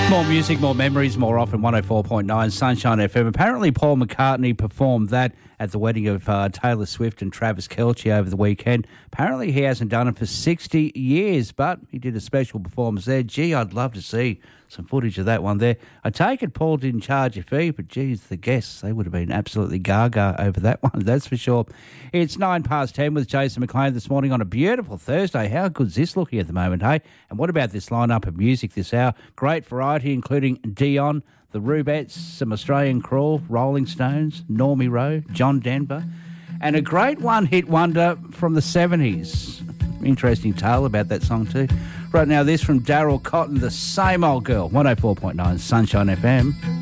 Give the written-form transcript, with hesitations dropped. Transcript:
More music, more memories, more often 104.9 Sunshine FM. Apparently Paul McCartney performed that at the wedding of Taylor Swift and Travis Kelce over the weekend. Apparently he hasn't done it for 60 years, but he did a special performance there. Gee, I'd love to see some footage of that one there. I take it Paul didn't charge a fee, but geez, the guests, they would have been absolutely gaga over that one, that's for sure. It's 10:09 with Jason McLean this morning on a beautiful Thursday. How good's this looking at the moment, hey? And what about this lineup of music this hour? Great variety, including Dion, the Rubettes, some Australian Crawl, Rolling Stones, Normie Rowe, John Denver, and a great one-hit wonder from the 70s. Interesting tale about that song too. Right now, this from Daryl Cotton, The Same Old Girl, 104.9 Sunshine FM.